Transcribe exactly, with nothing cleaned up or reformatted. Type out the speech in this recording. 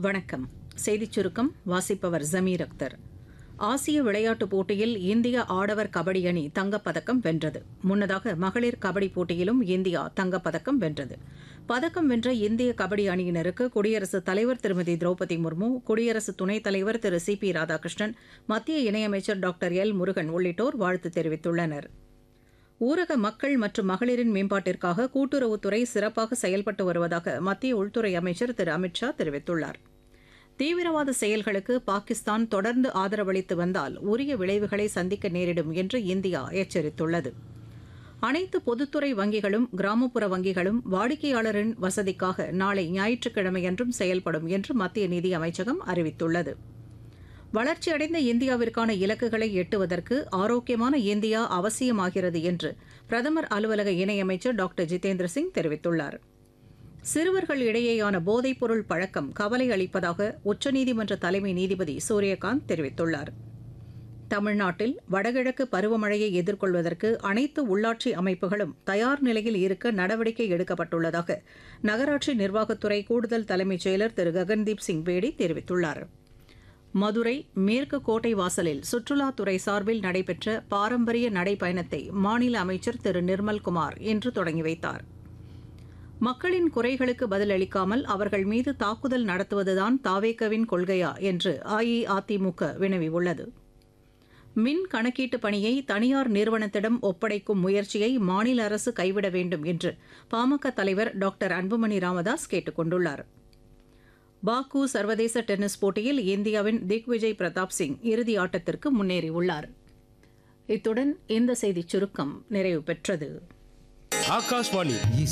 வணக்கம். செய்திச் சுருக்கம் வாசிப்பவர் ஜமீர் அக்தர். ஆசிய விளையாட்டுப் போட்டியில் இந்திய ஆடவர் கபடி அணி தங்கப்பதக்கம் வென்றது. முன்னதாக மகளிர் கபடி போட்டியிலும் இந்தியா தங்கப்பதக்கம் வென்றது. பதக்கம் வென்ற இந்திய கபடி அணியினருக்கு குடியரசுத் தலைவர் திருமதி திரௌபதி முர்மு, குடியரசு துணைத் தலைவர் திரு சி பி ராதாகிருஷ்ணன், மத்திய இணையமைச்சர் டாக்டர் எல் முருகன் உள்ளிட்டோர் வாழ்த்து தெரிவித்துள்ளனர். ஊரக மக்கள் மற்றும் மகளிரின் மேம்பாட்டிற்காக கூட்டுறவுத்துறை சிறப்பாக செயல்பட்டு வருவதாக மத்திய உள்துறை அமைச்சர் திரு அமித் ஷா தெரிவித்துள்ளார். தீவிரவாத செயல்களுக்கு பாகிஸ்தான் தொடர்ந்து ஆதரவளித்து வந்தால் உரிய விளைவுகளை சந்திக்க நேரிடும் என்று இந்தியா எச்சரித்துள்ளது. அனைத்து பொதுத்துறை வங்கிகளும் கிராமப்புற வங்கிகளும் வாடிக்கையாளரின் வசதிக்காக நாளை ஞாயிற்றுக்கிழமையன்றும் செயல்படும் என்று மத்திய நிதி அமைச்சகம் அறிவித்துள்ளது. வளர்ச்சியடைந்த இந்தியாவிற்கான இலக்குகளை எட்டுவதற்கு ஆரோக்கியமான இந்தியா அவசியமாகிறது என்று பிரதமர் அலுவலக இணையமைச்சர் டாக்டர் ஜிதேந்திர சிங் தெரிவித்துள்ளார். சிறுவர்கள் இடையேயான போதைப்பொருள் பழக்கம் கவலை அளிப்பதாக உச்சநீதிமன்ற தலைமை நீதிபதி சூரியகாந்த் தெரிவித்துள்ளார். தமிழ்நாட்டில் வடகிழக்கு பருவமழையை எதிர்கொள்வதற்கு அனைத்து உள்ளாட்சி அமைப்புகளும் தயார் நிலையில் இருக்க நடவடிக்கை எடுக்கப்பட்டுள்ளதாக நகராட்சி நிர்வாகத்துறை கூடுதல் தலைமைச் செயலர் திரு ககன்தீப் சிங் பேடி தெரிவித்துள்ளார். மதுரை மேற்கு கோட்டை வாசலில் சுற்றுலாத்துறை சார்பில் நடைபெற்ற பாரம்பரிய நடைப்பயணத்தை மாநில அமைச்சர் திரு நிர்மல்குமார் இன்று தொடங்கி வைத்தார். மக்களின் குறைகளுக்கு பதிலளிக்காமல் அவர்கள் மீது தாக்குதல் நடத்துவதுதான் தாவேகவின் கொள்கையா என்று அஇஅதிமுக வினவியுள்ளது. மின் கணக்கீட்டு பணியை தனியார் நிறுவனத்திடம் ஒப்படைக்கும் முயற்சியை மாநில அரசு கைவிட வேண்டும் என்று பாமக தலைவர் டாக்டர் அன்புமணி ராமதாஸ் கேட்டுக் கொண்டுள்ளார். பாக்கு சர்வதேச டென்னிஸ் போட்டியில் இந்தியாவின் திக்விஜய் பிரதாப் சிங் இறுதி ஆட்டத்திற்கு முன்னேறியுள்ளார். இத்துடன் இந்த செய்திச் சுருக்கம் நிறைவு பெற்றது. ஆகாஷ்வாணி